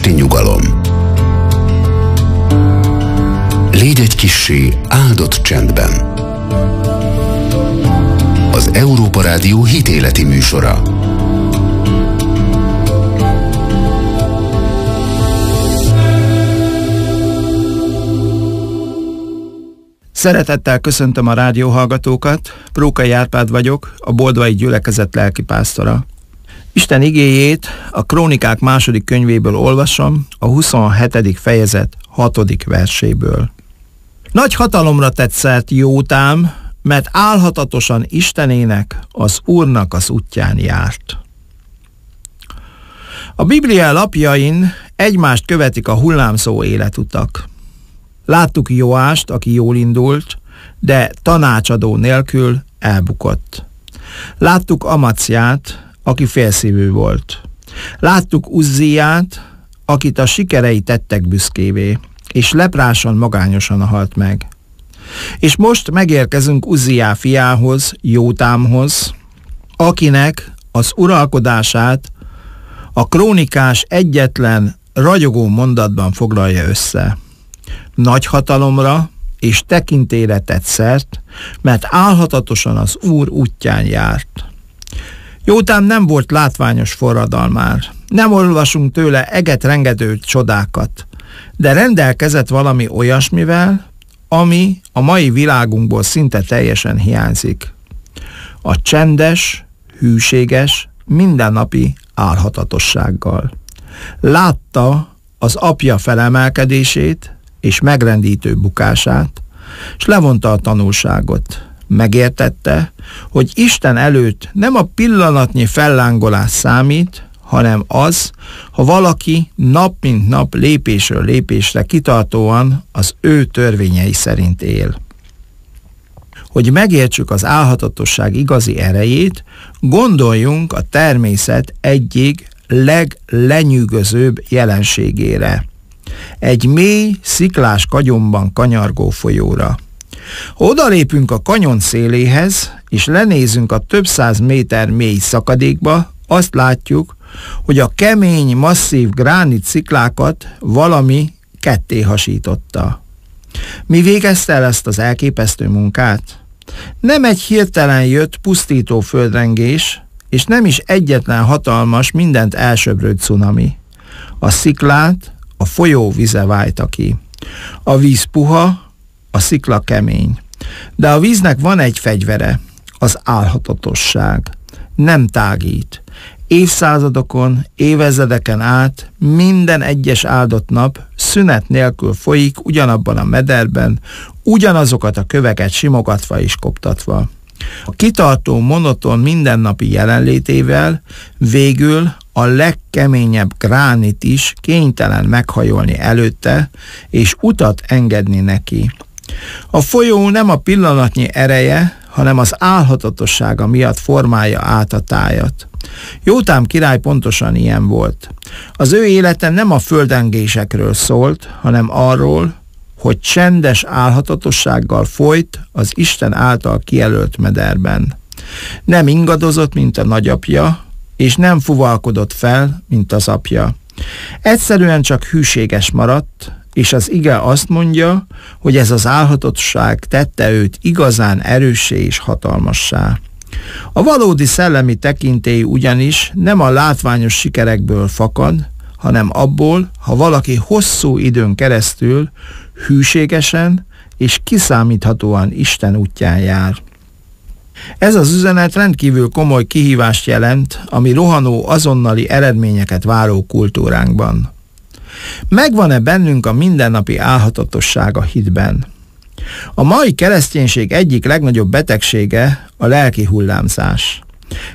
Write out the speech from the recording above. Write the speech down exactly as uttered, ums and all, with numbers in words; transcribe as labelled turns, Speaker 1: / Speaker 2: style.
Speaker 1: esti nyugalom. Légy egy kissé áldott csendben. Az Európa Rádió hitéleti műsora.
Speaker 2: Szeretettel köszöntöm a rádióhallgatókat, Prókai Árpád vagyok, a Boldvai Gyülekezet lelkipásztora. Isten igéjét a Krónikák második könyvéből olvasom, a huszonhetedik fejezet hatodik verséből. Nagy hatalomra tett szert Jótám, mert álhatatosan Istenének, az Úrnak az útján járt. A Biblia lapjain egymást követik a hullámzó életutak. Láttuk Joást, aki jól indult, de tanácsadó nélkül elbukott. Láttuk Amaciát, aki félszívű volt. Láttuk Uzziát, akit a sikerei tettek büszkévé, és leprásan magányosan halt meg. És most megérkezünk Uzziá fiához, Jótámhoz, akinek az uralkodását a krónikás egyetlen ragyogó mondatban foglalja össze. Nagy hatalomra és tekintélyre tett szert, mert álhatatosan az Úr útján járt. Jótám nem volt látványos forradalmár, nem olvasunk tőle eget-rengedő csodákat, de rendelkezett valami olyasmivel, ami a mai világunkból szinte teljesen hiányzik. A csendes, hűséges, mindennapi álhatatossággal. Látta az apja felemelkedését és megrendítő bukását, és levonta a tanulságot. Megértette, hogy Isten előtt nem a pillanatnyi fellángolás számít, hanem az, ha valaki nap mint nap lépésről lépésre kitartóan az ő törvényei szerint él. Hogy megértsük az álhatatosság igazi erejét, gondoljunk a természet egyik leglenyűgözőbb jelenségére. Egy mély, sziklás kagyonban kanyargó folyóra. Ha odalépünk a kanyon széléhez, és lenézünk a több száz méter mély szakadékba, azt látjuk, hogy a kemény, masszív gránit sziklákat valami ketté hasította. Mi végezte el ezt az elképesztő munkát? Nem egy hirtelen jött pusztító földrengés, és nem is egyetlen hatalmas, mindent elsöprő cunami. A sziklát a folyó vize válta ki. A víz puha, a szikla kemény. De a víznek van egy fegyvere, az álhatatosság. Nem tágít. Évszázadokon, évezredeken át minden egyes áldott nap szünet nélkül folyik ugyanabban a mederben, ugyanazokat a köveket simogatva és koptatva. A kitartó, monoton mindennapi jelenlétével végül a legkeményebb gránit is kénytelen meghajolni előtte, és utat engedni neki. A folyó nem a pillanatnyi ereje, hanem az álhatatossága miatt formálja át a tájat. Jótám király pontosan ilyen volt. Az ő élete nem a földrengésekről szólt, hanem arról, hogy csendes álhatatossággal folyt az Isten által kijelölt mederben. Nem ingadozott, mint a nagyapja, és nem fuvalkodott fel, mint az apja. Egyszerűen csak hűséges maradt, és az ige azt mondja, hogy ez az álhatatosság tette őt igazán erőssé és hatalmassá. A valódi szellemi tekintély ugyanis nem a látványos sikerekből fakad, hanem abból, ha valaki hosszú időn keresztül hűségesen és kiszámíthatóan Isten útján jár. Ez az üzenet rendkívül komoly kihívást jelent a mi rohanó, azonnali eredményeket váró kultúránkban. Megvan-e bennünk a mindennapi álhatatosság a hitben? A mai kereszténység egyik legnagyobb betegsége a lelki hullámzás.